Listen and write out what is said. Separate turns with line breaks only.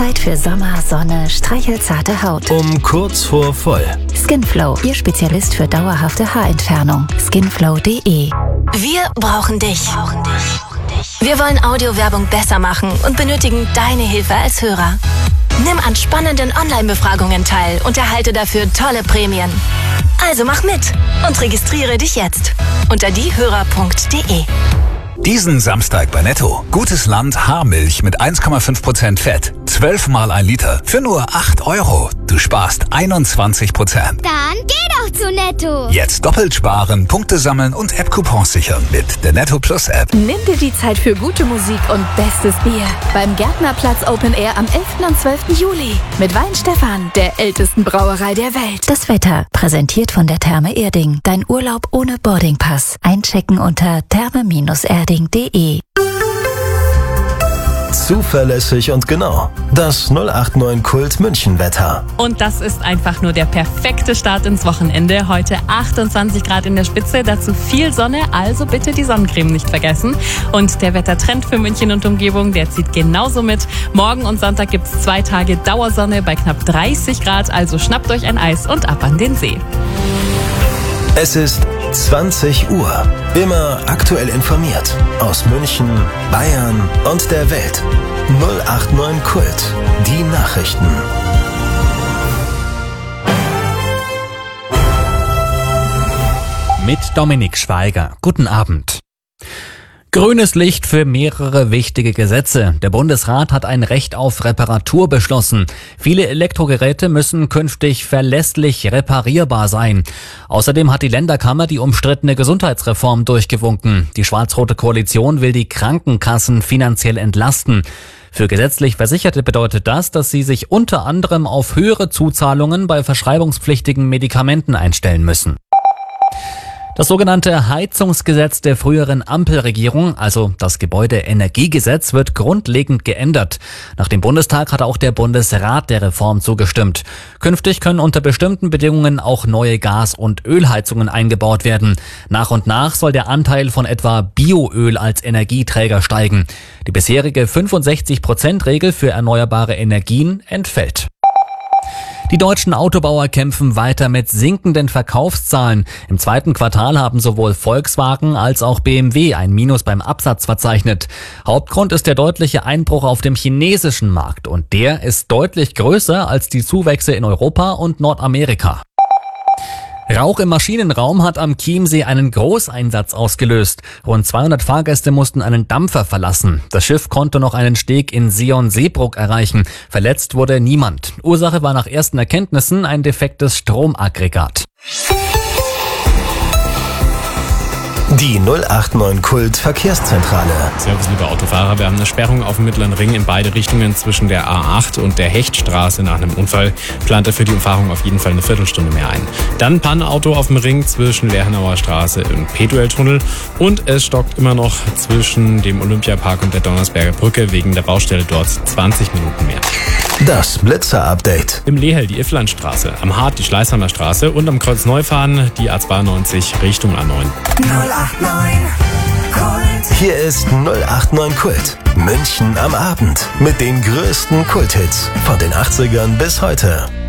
Zeit für Sommer, Sonne, streichelzarte Haut.
Um kurz vor voll.
Skinflow, Ihr Spezialist für dauerhafte Haarentfernung. Skinflow.de.
Wir brauchen dich. Wir wollen Audiowerbung besser machen und benötigen deine Hilfe als Hörer. Nimm an spannenden Online-Befragungen teil und erhalte dafür tolle Prämien. Also mach mit und registriere dich jetzt unter diehörer.de.
Diesen Samstag bei Netto. Gutes Land Haarmilch mit 1,5% Fett. 12 mal 1 Liter für nur 8 €. Du sparst 21%.
Dann geh doch zu Netto.
Jetzt doppelt sparen, Punkte sammeln und App-Coupons sichern mit der Netto Plus App.
Nimm dir die Zeit für gute Musik und bestes Bier beim Gärtnerplatz Open Air am 11. und 12. Juli mit Weinstefan, der ältesten Brauerei der Welt. Das Wetter, präsentiert von der Therme Erding. Dein Urlaub ohne Boardingpass. Einchecken unter therme-erding.de.
Zuverlässig und genau. Das 089 Kult München Wetter.
Und das ist einfach nur der perfekte Start ins Wochenende. Heute 28 Grad in der Spitze, dazu viel Sonne, also bitte die Sonnencreme nicht vergessen. Und der Wettertrend für München und Umgebung, der zieht genauso mit. Morgen und Sonntag gibt's 2 Tage Dauersonne bei knapp 30 Grad, also schnappt euch ein Eis und ab an den See.
Es ist 20 Uhr. Immer aktuell informiert. Aus München, Bayern und der Welt. 089 Kult. Die Nachrichten.
Mit Dominik Schweiger. Guten Abend. Grünes Licht für mehrere wichtige Gesetze. Der Bundesrat hat ein Recht auf Reparatur beschlossen. Viele Elektrogeräte müssen künftig verlässlich reparierbar sein. Außerdem hat die Länderkammer die umstrittene Gesundheitsreform durchgewunken. Die schwarz-rote Koalition will die Krankenkassen finanziell entlasten. Für gesetzlich Versicherte bedeutet das, dass sie sich unter anderem auf höhere Zuzahlungen bei verschreibungspflichtigen Medikamenten einstellen müssen. Das sogenannte Heizungsgesetz der früheren Ampelregierung, also das Gebäudeenergiegesetz, wird grundlegend geändert. Nach dem Bundestag hat auch der Bundesrat der Reform zugestimmt. Künftig können unter bestimmten Bedingungen auch neue Gas- und Ölheizungen eingebaut werden. Nach und nach soll der Anteil von etwa Bioöl als Energieträger steigen. Die bisherige 65%-Regel für erneuerbare Energien entfällt. Die deutschen Autobauer kämpfen weiter mit sinkenden Verkaufszahlen. Im 2. Quartal haben sowohl Volkswagen als auch BMW ein Minus beim Absatz verzeichnet. Hauptgrund ist der deutliche Einbruch auf dem chinesischen Markt und der ist deutlich größer als die Zuwächse in Europa und Nordamerika. Rauch im Maschinenraum hat am Chiemsee einen Großeinsatz ausgelöst. Rund 200 Fahrgäste mussten einen Dampfer verlassen. Das Schiff konnte noch einen Steg in Seeon-Seebrugg erreichen. Verletzt wurde niemand. Ursache war nach ersten Erkenntnissen ein defektes Stromaggregat.
Die 089 Kult Verkehrszentrale.
Servus, liebe Autofahrer. Wir haben eine Sperrung auf dem Mittleren Ring in beide Richtungen zwischen der A8 und der Hechtstraße nach einem Unfall. Plant er für die Umfahrung auf jeden Fall eine Viertelstunde mehr ein. Dann Pannenauto auf dem Ring zwischen Lerchenauer Straße und Petueltunnel. Und es stockt immer noch zwischen dem Olympiapark und der Donnersberger Brücke wegen der Baustelle dort 20 Minuten mehr.
Das Blitzer-Update.
Im Lehel die Ifflandstraße, am Hart die Schleißheimer Straße und am Kreuz Neufahren die A92 Richtung A9.
089 Kult. Hier ist 089 Kult. München am Abend mit den größten Kulthits von den 80ern bis heute.